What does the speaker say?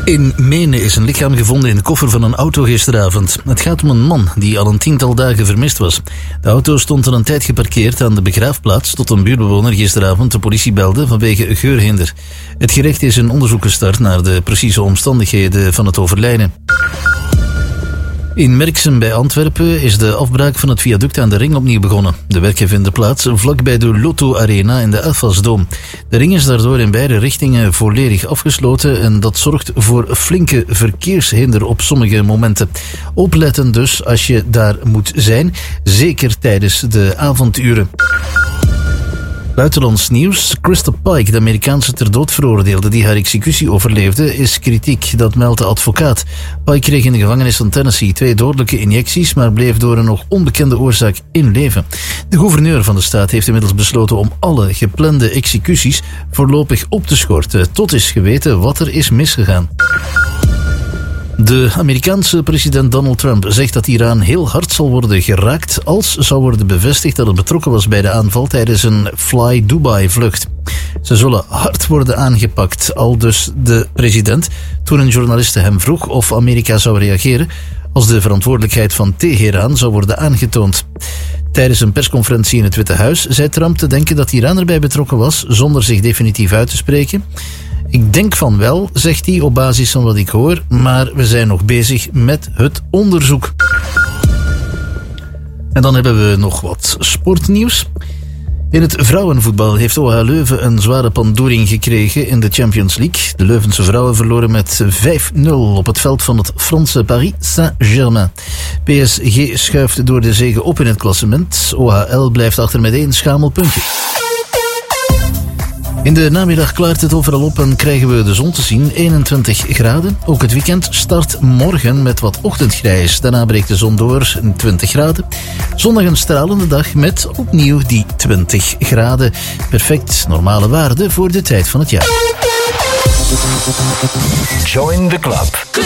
In Menen is een lichaam gevonden in de koffer van een auto gisteravond. Het gaat om een man die al een 10-tal dagen vermist was. De auto stond al een tijd geparkeerd aan de begraafplaats tot een buurtbewoner gisteravond de politie belde vanwege geurhinder. Het gerecht is een onderzoek gestart naar de precieze omstandigheden van het overlijden. In Merksem bij Antwerpen is de afbraak van het viaduct aan de ring opnieuw begonnen. De werken vinden plaats vlakbij de Lotto Arena in de Uitvalsdom. De ring is daardoor in beide richtingen volledig afgesloten en dat zorgt voor flinke verkeershinder op sommige momenten. Opletten dus als je daar moet zijn, zeker tijdens de avonduren. Buitenlands nieuws. Krista Pike, de Amerikaanse ter dood veroordeelde die haar executie overleefde, is kritiek. Dat meldt de advocaat. Pike kreeg in de gevangenis van Tennessee 2 dodelijke injecties, maar bleef door een nog onbekende oorzaak in leven. De gouverneur van de staat heeft inmiddels besloten om alle geplande executies voorlopig op te schorten. Tot is geweten wat er is misgegaan. De Amerikaanse president Donald Trump zegt dat Iran heel hard zal worden geraakt als zou worden bevestigd dat het betrokken was bij de aanval tijdens een Fly Dubai-vlucht. Ze zullen hard worden aangepakt, aldus de president, toen een journaliste hem vroeg of Amerika zou reageren als de verantwoordelijkheid van Teheran zou worden aangetoond. Tijdens een persconferentie in het Witte Huis zei Trump te denken dat Iran erbij betrokken was, zonder zich definitief uit te spreken. Ik denk van wel, zegt hij op basis van wat ik hoor, maar we zijn nog bezig met het onderzoek. En dan hebben we nog wat sportnieuws. In het vrouwenvoetbal heeft OH Leuven een zware pandoering gekregen in de Champions League. De Leuvense vrouwen verloren met 5-0 op het veld van het Franse Paris Saint-Germain. PSG schuift door de zege op in het klassement. OHL blijft achter met 1 schamel puntje. In de namiddag klaart het overal op en krijgen we de zon te zien, 21 graden. Ook het weekend start morgen met wat ochtendgrijs. Daarna breekt de zon door, 20 graden. Zondag een stralende dag met opnieuw die 20 graden. Perfect normale waarde voor de tijd van het jaar. Join the club.